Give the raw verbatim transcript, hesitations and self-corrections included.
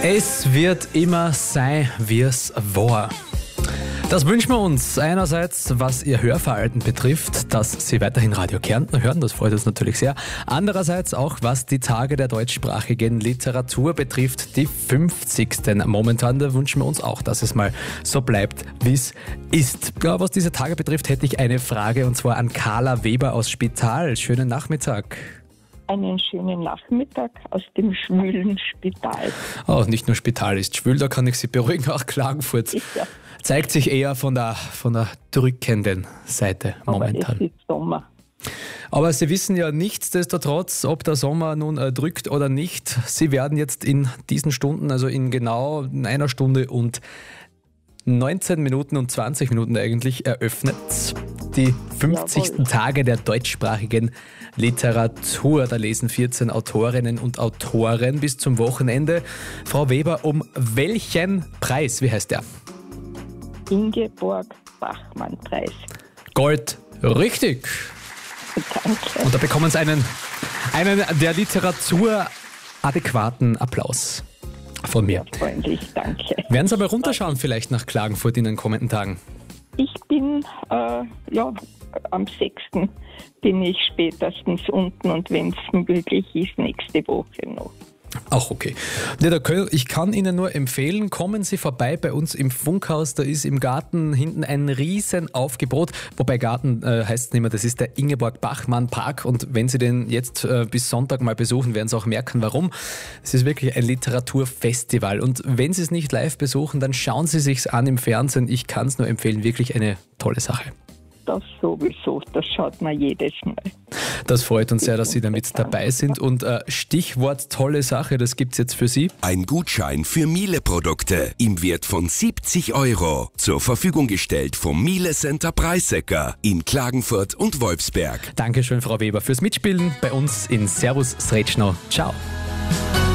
Es wird immer sein, wie es war. Das wünschen wir uns einerseits, was Ihr Hörverhalten betrifft, dass Sie weiterhin Radio Kärnten hören, das freut uns natürlich sehr. Andererseits auch, was die Tage der deutschsprachigen Literatur betrifft, die fünfzigsten Momentan, da wünschen wir uns auch, dass es mal so bleibt, wie es ist. Ja, was diese Tage betrifft, hätte ich eine Frage, und zwar an Carla Weber aus Spital. Schönen Nachmittag. Einen schönen Nachmittag aus dem schwülen Spital. Oh, nicht nur Spital ist schwül, da kann ich Sie beruhigen, auch Klagenfurt Ja. zeigt sich eher von der, von der drückenden Seite momentan. Aber es ist Sommer. Aber Sie wissen ja nichtsdestotrotz, ob der Sommer nun äh, drückt oder nicht. Sie werden jetzt in diesen Stunden, also in genau einer Stunde und neunzehn Minuten und zwanzig Minuten eigentlich eröffnet, die fünfzigsten Jawohl. Tage der deutschsprachigen Literatur. Da lesen vierzehn Autorinnen und Autoren bis zum Wochenende. Frau Weber, um welchen Preis, wie heißt der? Ingeborg Bachmann-Preis. Gold, richtig. Danke. Und da bekommen Sie einen, einen der Literatur adäquaten Applaus von mir. Freundlich, danke. Werden Sie aber runterschauen vielleicht nach Klagenfurt in den kommenden Tagen? Ich bin, äh, ja, am sechsten bin ich spätestens unten und wenn es möglich ist, nächste Woche noch. Auch okay. Ja, da können, ich kann Ihnen nur empfehlen, kommen Sie vorbei bei uns im Funkhaus. Da ist im Garten hinten ein riesen Aufgebot. Wobei Garten äh, heißt es nicht mehr, das ist der Ingeborg Bachmann Park. Und wenn Sie den jetzt äh, bis Sonntag mal besuchen, werden Sie auch merken, warum. Es ist wirklich ein Literaturfestival. Und wenn Sie es nicht live besuchen, dann schauen Sie sich's an im Fernsehen. Ich kann es nur empfehlen, wirklich eine tolle Sache. Das sowieso, das schaut man jedes Mal. Das freut uns sehr, dass Sie damit dabei sind. Und äh, Stichwort tolle Sache, das gibt's jetzt für Sie. Ein Gutschein für Miele-Produkte im Wert von siebzig Euro. Zur Verfügung gestellt vom Miele Center Preissecker in Klagenfurt und Wolfsberg. Dankeschön, Frau Weber, fürs Mitspielen bei uns in Servus Sretschno. Ciao.